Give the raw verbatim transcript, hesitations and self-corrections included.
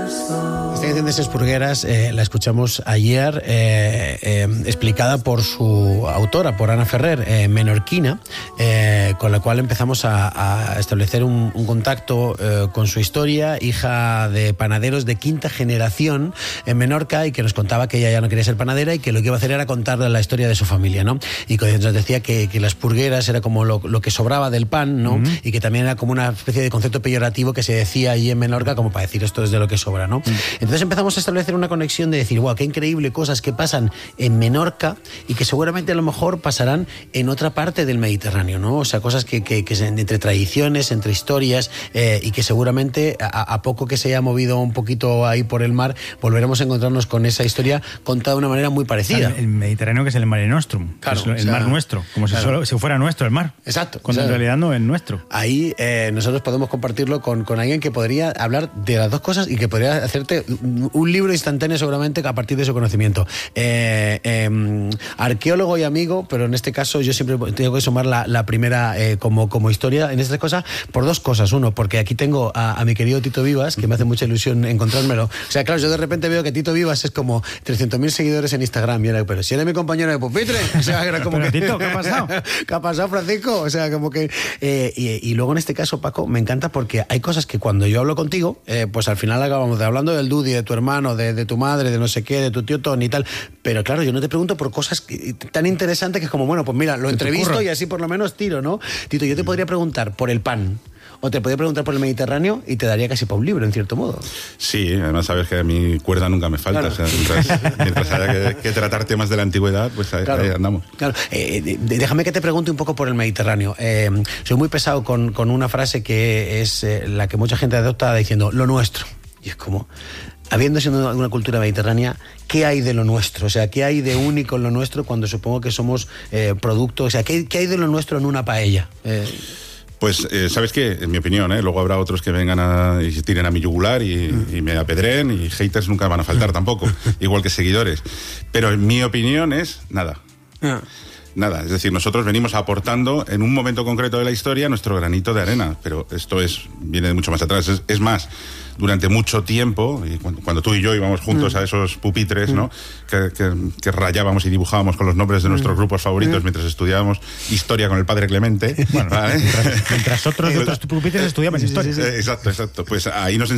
Esta canción de Ses Purgueras eh, la escuchamos ayer eh, eh, explicada por su autora, por Ana Ferrer, eh, menorquina, eh, con la cual empezamos a, a establecer un, un contacto eh, con su historia, hija de panaderos de quinta generación en Menorca, y que nos contaba que ella ya no quería ser panadera y que lo que iba a hacer era contarle la historia de su familia, ¿no? Y que nos decía que, que las purgueras era como lo, lo que sobraba del pan, ¿no? Uh-huh. Y que también era como una especie de concepto peyorativo que se decía allí en Menorca como para decir esto es de lo que sobra, ¿no? Uh-huh. Entonces empezamos a establecer una conexión de decir, wow, qué increíble cosas que pasan en Menorca y que seguramente a lo mejor pasarán en otra parte del Mediterráneo, ¿no? O sea, cosas que, que, que entre tradiciones, entre historias, eh, y que seguramente a, a poco que se haya movido un poquito ahí por el mar, volveremos a encontrarnos con esa historia contada de una manera muy parecida. O sea, el Mediterráneo, que es el Mare Nostrum, claro, es el o sea, mar nuestro, como claro. si, solo, si fuera nuestro el mar. Exacto. Cuando o sea, en realidad no es nuestro. Ahí eh, nosotros podemos compartirlo con, con alguien que podría hablar de las dos cosas y que podría hacerte un libro instantáneo seguramente a partir de su conocimiento. Eh, eh, arqueólogo y amigo, pero en este caso yo siempre tengo que sumar la, la primera eh, como, como historia en esta cosa por dos cosas. Uno, porque aquí tengo a, a mi querido Tito Vivas, que me hace mucha ilusión encontrármelo. O sea, claro, yo de repente veo que Tito Vivas es como trescientos mil seguidores en Instagram. Y era, pero si eres mi compañero de pupitre. O sea, era como pero que... Tito, ¿qué ha pasado? ¿Qué ha pasado, Francisco? O sea, como que... Eh, y, y luego en este caso, Paco, me encanta porque hay cosas que cuando yo hablo contigo, eh, pues al final acabamos de hablando del Dudi, de tu hermano, de, de tu madre, de no sé qué, de tu tío Tony y tal. Pero claro, yo no te pregunto por cosas que, tan interesantes que es como, bueno, pues mira, lo entrevisto y así por lo menos tiro, ¿no? Tito, yo te podría preguntar por el pan. O te podría preguntar por el Mediterráneo y te daría casi para un libro, en cierto modo. Sí, además sabes que a mi cuerda nunca me falta. Claro. O sea, mientras, mientras haya que, que tratar temas de la antigüedad, pues ahí, claro, ahí andamos. Claro. Eh, déjame que te pregunte un poco por el Mediterráneo. Eh, soy muy pesado con, con una frase que es eh, la que mucha gente adopta diciendo, lo nuestro. Y es como... Habiendo sido una cultura mediterránea, ¿qué hay de lo nuestro? O sea, ¿qué hay de único en lo nuestro cuando supongo que somos eh, producto? O sea, ¿qué, ¿qué hay de lo nuestro en una paella? Eh... Pues, eh, ¿sabes qué? En mi opinión, ¿eh? Luego habrá otros que vengan a, y se tiren a mi yugular y, mm. y me apedreen, y haters nunca van a faltar tampoco, igual que seguidores. Pero en mi opinión es nada. Ah. Nada, es decir, nosotros venimos aportando en un momento concreto de la historia nuestro granito de arena, pero esto es viene de mucho más atrás. Es, es más, durante mucho tiempo, y cuando, cuando tú y yo íbamos juntos mm. a esos pupitres, mm. ¿no? Que, que, que rayábamos y dibujábamos con los nombres de nuestros mm. grupos favoritos mm. mientras estudiábamos historia con el padre Clemente. Bueno, ¿vale? mientras, mientras otros de otros pupitres estudiaban historia. Sí, sí, sí. Exacto, exacto. Pues ahí nos